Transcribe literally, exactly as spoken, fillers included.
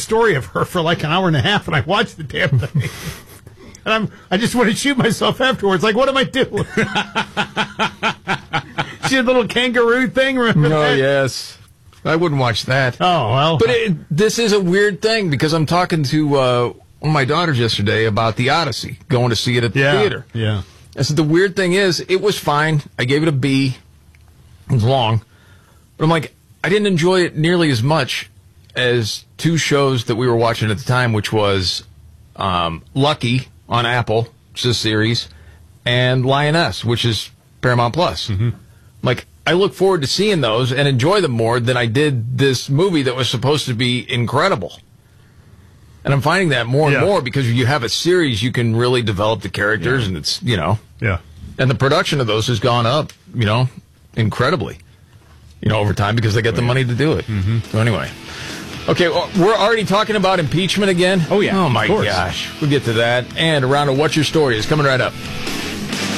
story of her for like an hour and a half, and I watched the damn thing. And I'm, I just want to shoot myself afterwards. Like, what am I doing? See a little kangaroo thing? Remember Oh, that? yes. I wouldn't watch that. Oh, well. But it, this is a weird thing, because I'm talking to uh, one of my daughters yesterday about The Odyssey, going to see it at the yeah, theater. Yeah. I said, the weird thing is, it was fine. I gave it a B. It was long. But I'm like, I didn't enjoy it nearly as much as two shows that we were watching at the time, which was um, Lucky on Apple, which is a series, and Lioness, which is Paramount Plus. Mm-hmm. Like, I look forward to seeing those and enjoy them more than I did this movie that was supposed to be incredible. And I'm finding that more and Yeah. more, because you have a series, you can really develop the characters, yeah. and it's, you know, yeah. and the production of those has gone up, you know, incredibly, you know, over time, because they get the money to do it. Mm-hmm. So anyway. Okay, well, we're already talking about impeachment again? Oh, yeah. Oh, my of course. gosh. We'll get to that. And a round of What's Your Story is coming right up.